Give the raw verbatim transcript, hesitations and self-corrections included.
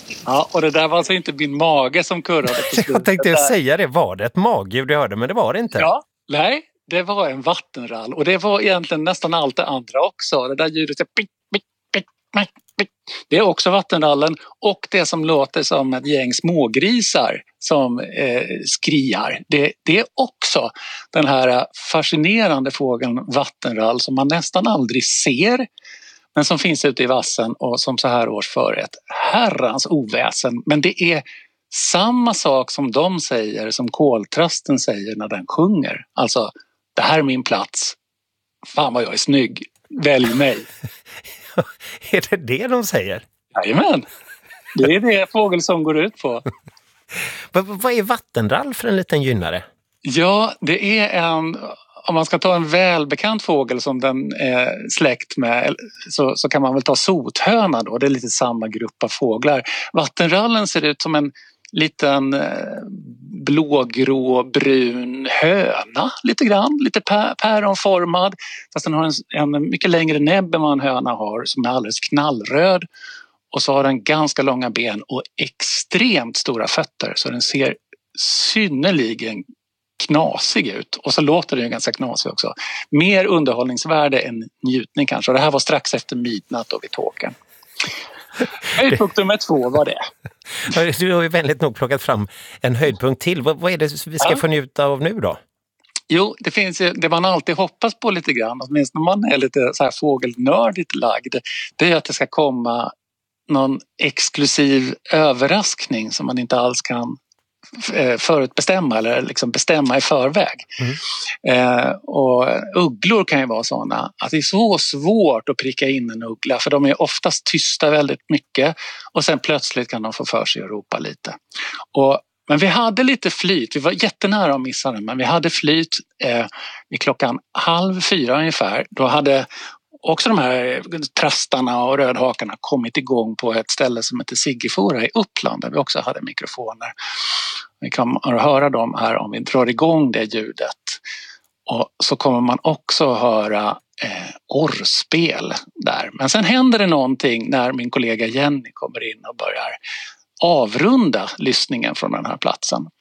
Ja, och det där var alltså inte min mage som kurrade på slutet. Jag tänkte säga det, var det ett magljud jag hörde, men det var det inte. Ja, nej, det var en vattenrall. Och det var egentligen nästan allt det andra också. Det där ljudet, det är också vattenrallen, och det som låter som ett gäng smågrisar som eh, skriar. Det, det är också den här fascinerande fågeln vattenrall som man nästan aldrig ser, men som finns ute i vassen och som så här års före ett herrans oväsen. Men det är samma sak som de säger, som koltrasten säger när den sjunger. Alltså, det här är min plats. Fan vad jag är snygg. Välj mig. Är det det de säger? Jajamän. Det är det fågel som går ut på. vad, vad är vattenrall för en liten gynnare? Ja, det är en... Om man ska ta en välbekant fågel som den är släkt med, så, så kan man väl ta sothöna då. Det är lite samma grupp av fåglar. Vattenrallen ser ut som en liten blågrå brun höna lite grann. Lite päronformad. Fast den har en, en mycket längre näbb än vad en höna har, som är alldeles knallröd. Och så har den ganska långa ben och extremt stora fötter. Så den ser synnerligen knasig ut. Och så låter det ju ganska knasig också. Mer underhållningsvärde än njutning kanske. Och det här var strax efter midnatt då vid Tåkern. Höjdpunkt nummer två var det. Du har ju vänligt nog plockat fram en höjdpunkt till. Vad, vad är det vi ska ja. få njuta av nu då? Jo, det finns ju, det man alltid hoppas på lite grann, åtminstone när man är lite så här fågelnördigt lagd, det är att det ska komma någon exklusiv överraskning som man inte alls kan förutbestämma eller liksom bestämma i förväg. Mm. Eh, och ugglor kan ju vara sådana att det är så svårt att pricka in en uggla, för de är oftast tysta väldigt mycket och sen plötsligt kan de få för sig att ropa lite. Och, men vi hade lite flyt, vi var jättenära att missa den, men vi hade flyt eh, vid klockan halv fyra ungefär. Då hade också de här trastarna och rödhakarna kommit igång på ett ställe som heter Siggefora i Uppland, där vi också hade mikrofoner. Vi kan höra dem här om vi drar igång det ljudet. Och så kommer man också höra eh, orrspel där. Men sen händer det någonting när min kollega Jenny kommer in och börjar avrunda lyssningen från den här platsen.